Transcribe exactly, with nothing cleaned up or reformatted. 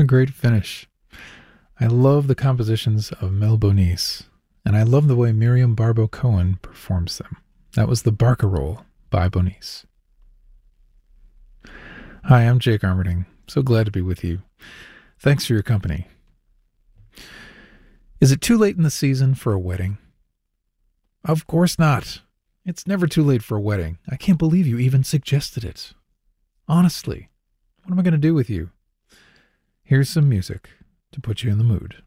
great finish. I love the compositions of Mel Bonis, and I love the way Miriam Barbo Cohen performs them. That was the Barcarolle by Bonis. Hi, I'm Jake Armerding. So glad to be with you. Thanks for your company. Is it too late in the season for a wedding? Of course not. It's never too late for a wedding. I can't believe you even suggested it. Honestly, what am I going to do with you? Here's some music to put you in the mood.